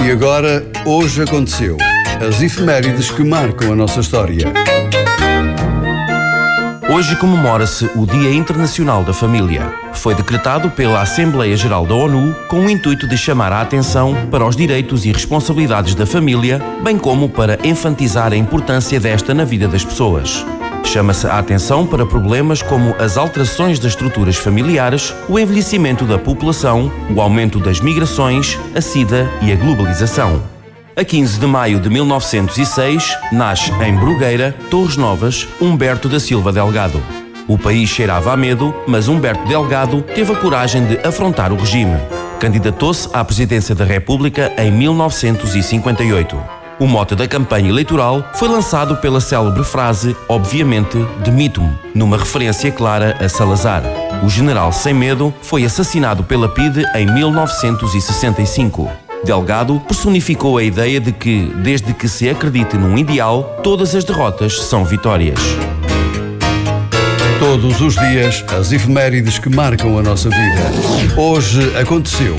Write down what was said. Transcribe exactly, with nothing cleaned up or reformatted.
E agora, hoje aconteceu. As efemérides que marcam a nossa história. Hoje comemora-se o Dia Internacional da Família. Foi decretado pela Assembleia Geral da ONU com o intuito de chamar a atenção para os direitos e responsabilidades da família, bem como para enfatizar a importância desta na vida das pessoas. Chama-se a atenção para problemas como as alterações das estruturas familiares, o envelhecimento da população, o aumento das migrações, a SIDA e a globalização. A quinze de maio de mil novecentos e seis, nasce em Brugueira, Torres Novas, Humberto da Silva Delgado. O país cheirava a medo, mas Humberto Delgado teve a coragem de afrontar o regime. Candidatou-se à presidência da República em mil novecentos e cinquenta e oito. O mote da campanha eleitoral foi lançado pela célebre frase, obviamente, demito-me, numa referência clara a Salazar. O general sem medo foi assassinado pela P I D em mil novecentos e sessenta e cinco. Delgado personificou a ideia de que, desde que se acredite num ideal, todas as derrotas são vitórias. Todos os dias, as efemérides que marcam a nossa vida. Hoje aconteceu.